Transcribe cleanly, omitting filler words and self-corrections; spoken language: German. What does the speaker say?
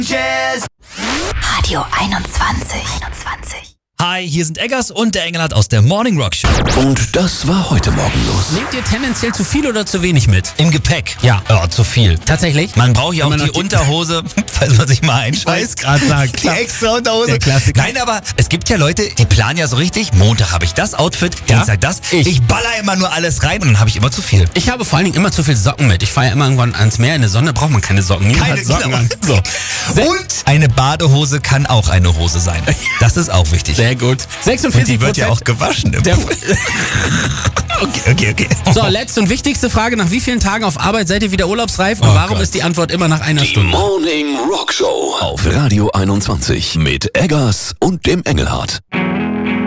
Radio 21. Hi, hier sind Eggers und der Engelhardt aus der Morning Rock Show. Und das war heute Morgen los. Nehmt ihr tendenziell zu viel oder zu wenig mit? Im Gepäck? Ja. Ja, zu viel. Tatsächlich? Man braucht ja auch die Unterhose, falls man sich mal einscheißt. gerade sagen. Die extra Unterhose. Der Klassiker. Nein, aber es gibt ja Leute, die planen ja so richtig. Montag habe ich das Outfit, Dienstag das. Ich baller immer nur alles rein und dann habe ich immer zu viel. Ich habe vor allen Dingen immer zu viel Socken mit. Ich fahre ja immer irgendwann ans Meer in der Sonne, braucht man keine Socken. Niemand hat Socken an. So. Und eine Badehose kann auch eine Hose sein. Das ist auch wichtig. Sehr gut. 46%. Und die wird ja auch gewaschen im Pool. Okay. So, letzte und wichtigste Frage. Nach wie vielen Tagen auf Arbeit seid ihr wieder urlaubsreif? Und warum ist die Antwort immer nach einer Stunde? Morning Rock Show auf Radio 21 mit Eggers und dem Engelhardt.